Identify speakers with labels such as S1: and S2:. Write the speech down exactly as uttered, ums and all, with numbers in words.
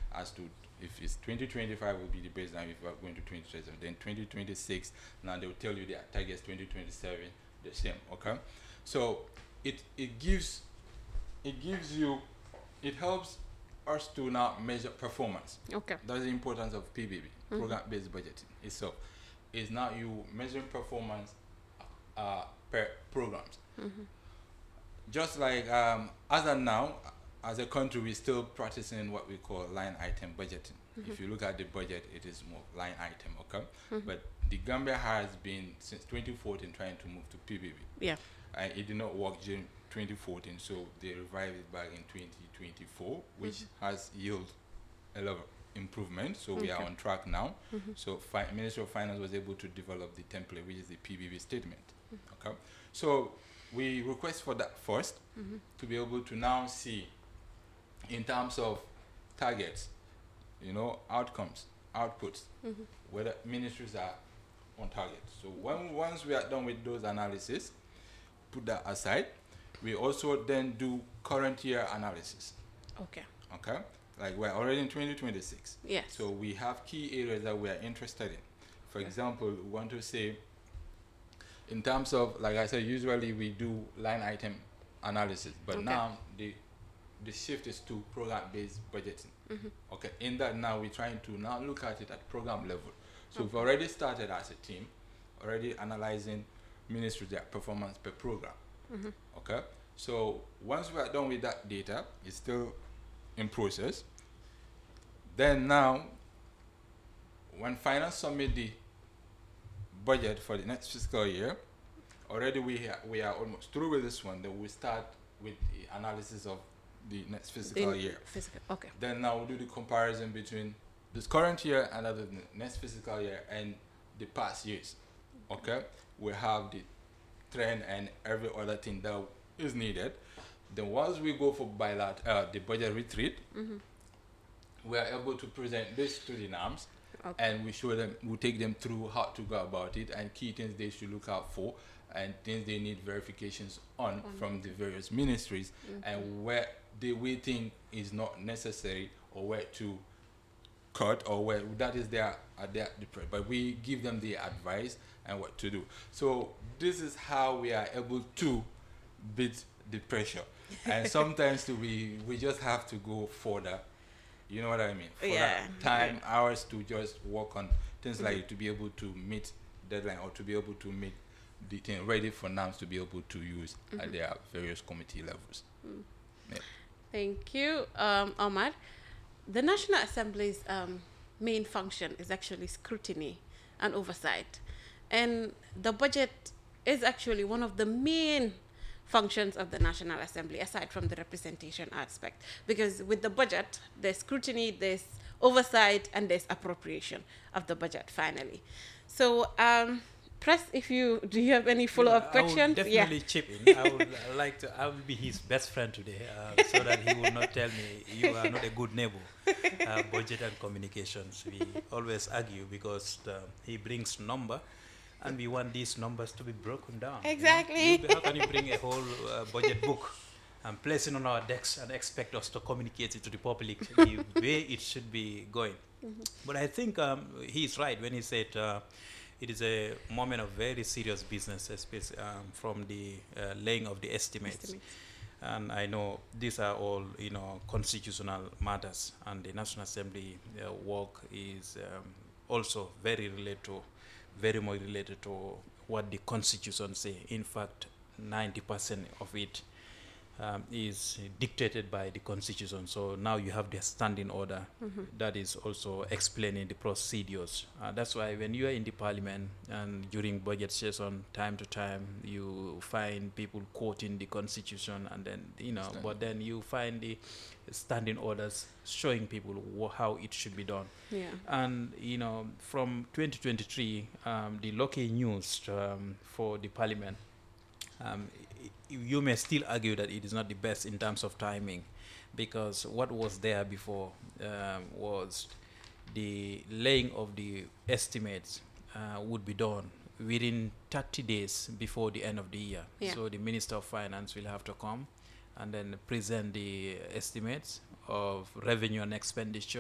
S1: as to if it's twenty twenty-five will be the baseline if we are going to twenty twenty-seven. Then twenty twenty-six, now they will tell you their targets twenty twenty-seven, the same. Okay, so it it gives it gives you it helps us to now measure performance.
S2: Okay.
S1: That's the importance of P B B, mm-hmm. program-based budgeting itself. Is now you measuring performance uh, per programs.
S2: Mm-hmm.
S1: Just like um, as of now, as a country, we're still practicing what we call line item budgeting. Mm-hmm. If you look at the budget, it is more line item, okay? Mm-hmm. But the Gambia has been since twenty fourteen trying to move to P B B.
S2: Yeah.
S1: And it did not work during twenty fourteen, so they revived it back in twenty twenty-four, which mm-hmm. has yielded a lot of improvement. So okay. we are on track now. Mm-hmm. So fi- Ministry of Finance was able to develop the template, which is the P B B statement. Mm-hmm. Okay. So we request for that first mm-hmm. to be able to now see in terms of targets, you know, outcomes, outputs, mm-hmm. whether ministries are on target. So when once we are done with those analysis, put that aside, we also then do current year analysis.
S2: Okay.
S1: Okay. Like we're already in twenty twenty-six.
S2: Yes.
S1: So we have key areas that we are interested in. For okay. example, we want to say, in terms of, like I said, usually we do line item analysis, but okay. now the the shift is to program-based budgeting. Mm-hmm. Okay. In that now we're trying to now look at it at program level. So okay. we've already started as a team, already analyzing ministry their performance per program. Mm-hmm. Okay. So once we are done with that data, it's still in process. Then now, when finance submit the budget for the next fiscal year, already we ha- we are almost through with this one. Then we start with the analysis of the next fiscal
S2: the
S1: year.
S2: Physical. Okay.
S1: Then now we'll do the comparison between this current year and the next fiscal year and the past years. Okay, we have the trend and every other thing that is needed. Then once we go for bilat- uh, the budget retreat, mm-hmm. we are able to present this to the NAMs, okay. and we show them, we take them through how to go about it and key things they should look out for and things they need verifications on mm-hmm. from the various ministries mm-hmm. and where they we think is not necessary or where to cut or where that is their at their but we give them the advice and what to do. So this is how we are able to beat the pressure. And sometimes too, we we just have to go further. You know what I mean? For
S2: yeah.
S1: that time, yeah. hours to just work on things mm-hmm. like to be able to meet deadline or to be able to make the thing ready for NAMS to be able to use mm-hmm. at their various committee levels. Mm. Yeah.
S2: Thank you, um, Ahmad. The National Assembly's um, main function is actually scrutiny and oversight. And the budget is actually one of the main functions of the National Assembly, aside from the representation aspect. Because with the budget, there's scrutiny, there's oversight, and there's appropriation of the budget, finally. So, um, Press, if you, do you have any follow-up
S3: yeah,
S2: questions?
S3: I will definitely
S2: yeah.
S3: chip in. I would uh, like to, I will be his best friend today, uh, so that he will not tell me, you are not a good neighbor. Uh, budget and communications, we always argue because the, he brings number, and we want these numbers to be broken down.
S2: Exactly.
S3: You know? you, how can you bring a whole uh, budget book and place it on our decks and expect us to communicate it to the public the way it should be going? Mm-hmm. But I think um, he's right when he said uh, it is a moment of very serious business, especially um, from the uh, laying of the estimates. estimates. And I know these are all, you know, constitutional matters, and the National Assembly uh, work is um, also very related to, very much related to what the Constitution say. In fact, ninety percent of it um, is dictated by the Constitution. So now you have the standing order mm-hmm. that is also explaining the procedures. Uh, that's why when you are in the Parliament and during budget session, time to time, you find people quoting the Constitution, and then, you know, standing. But then you find the standing orders showing people wh- how it should be done.
S2: Yeah.
S3: And, you know, from twenty twenty-three, um, the local news um, for the Parliament, um, you may still argue that it is not the best in terms of timing, because what was there before um, was the laying of the estimates uh, would be done within thirty days before the end of the year.
S2: Yeah.
S3: So the Minister of Finance will have to come and then present the estimates of revenue and expenditure